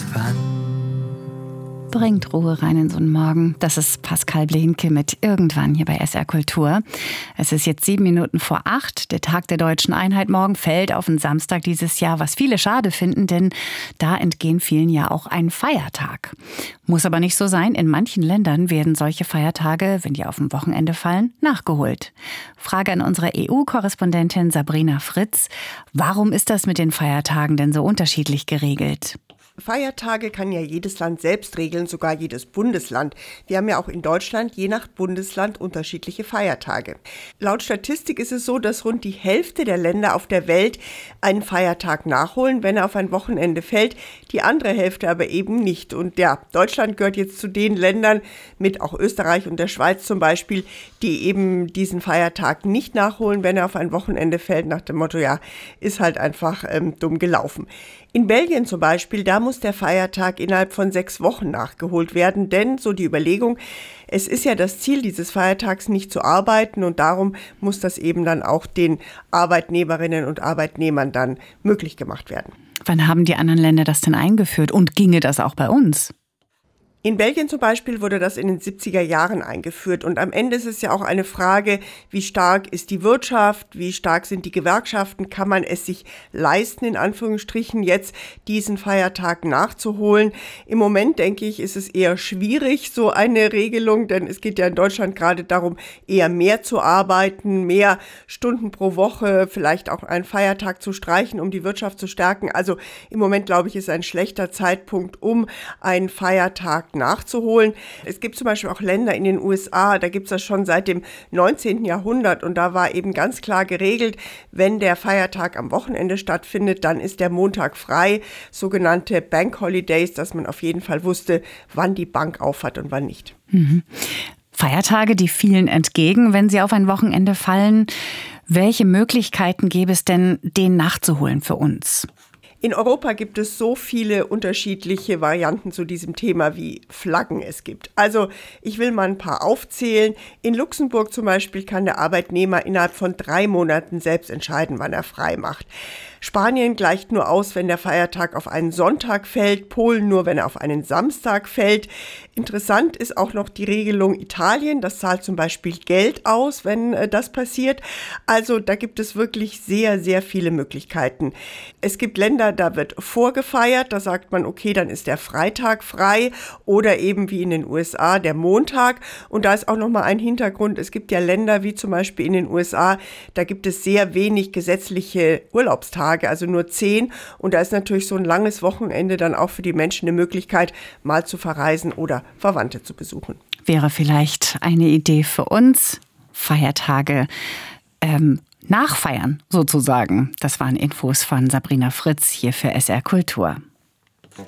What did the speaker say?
irgendwann. Bringt Ruhe rein in so einen Morgen. Das ist Pascal Blenke mit Irgendwann hier bei SR Kultur. Es ist jetzt 7:07. Der Tag der Deutschen Einheit morgen fällt auf den Samstag dieses Jahr, was viele schade finden, denn da entgehen vielen ja auch ein Feiertag. Muss aber nicht so sein. In manchen Ländern werden solche Feiertage, wenn die auf ein Wochenende fallen, nachgeholt. Frage an unsere EU-Korrespondentin Sabrina Fritz. Warum ist das mit den Feiertagen denn so unterschiedlich geregelt? Feiertage kann ja jedes Land selbst regeln, sogar jedes Bundesland. Wir haben ja auch in Deutschland je nach Bundesland unterschiedliche Feiertage. Laut Statistik ist es so, dass rund die Hälfte der Länder auf der Welt einen Feiertag nachholen, wenn er auf ein Wochenende fällt, die andere Hälfte aber eben nicht. Und ja, Deutschland gehört jetzt zu den Ländern, mit auch Österreich und der Schweiz zum Beispiel, die eben diesen Feiertag nicht nachholen, wenn er auf ein Wochenende fällt, nach dem Motto, ja, ist halt einfach dumm gelaufen. In Belgien zum Beispiel, da muss der Feiertag innerhalb von 6 Wochen nachgeholt werden, denn, so die Überlegung, es ist ja das Ziel dieses Feiertags nicht zu arbeiten und darum muss das eben dann auch den Arbeitnehmerinnen und Arbeitnehmern dann möglich gemacht werden. Wann haben die anderen Länder das denn eingeführt und ginge das auch bei uns? In Belgien zum Beispiel wurde das in den 70er Jahren eingeführt und am Ende ist es ja auch eine Frage, wie stark ist die Wirtschaft, wie stark sind die Gewerkschaften, kann man es sich leisten, in Anführungsstrichen jetzt diesen Feiertag nachzuholen. Im Moment, denke ich, ist es eher schwierig, so eine Regelung, denn es geht ja in Deutschland gerade darum, eher mehr zu arbeiten, mehr Stunden pro Woche, vielleicht auch einen Feiertag zu streichen, um die Wirtschaft zu stärken. Also im Moment, glaube ich, ist ein schlechter Zeitpunkt, um einen Feiertag nachzuholen. Es gibt zum Beispiel auch Länder in den USA, da gibt es das schon seit dem 19. Jahrhundert und da war eben ganz klar geregelt, wenn der Feiertag am Wochenende stattfindet, dann ist der Montag frei, sogenannte Bank Holidays, dass man auf jeden Fall wusste, wann die Bank aufhat und wann nicht. Feiertage, die vielen entgegen, wenn sie auf ein Wochenende fallen. Welche Möglichkeiten gäbe es denn, den nachzuholen für uns? In Europa gibt es so viele unterschiedliche Varianten zu diesem Thema, wie Flaggen es gibt. Also ich will mal ein paar aufzählen. In Luxemburg zum Beispiel kann der Arbeitnehmer innerhalb von 3 Monaten selbst entscheiden, wann er frei macht. Spanien gleicht nur aus, wenn der Feiertag auf einen Sonntag fällt, Polen nur, wenn er auf einen Samstag fällt. Interessant ist auch noch die Regelung Italien, das zahlt zum Beispiel Geld aus, wenn das passiert. Also da gibt es wirklich sehr, sehr viele Möglichkeiten. Es gibt Länder, da wird vorgefeiert, da sagt man, okay, dann ist der Freitag frei oder eben wie in den USA der Montag. Und da ist auch nochmal ein Hintergrund, es gibt ja Länder wie zum Beispiel in den USA, da gibt es sehr wenig gesetzliche Urlaubstage, also nur 10. Und da ist natürlich so ein langes Wochenende dann auch für die Menschen eine Möglichkeit, mal zu verreisen oder Verwandte zu besuchen. Wäre vielleicht eine Idee für uns, Feiertage nachfeiern sozusagen. Das waren Infos von Sabrina Fritz hier für SR Kultur.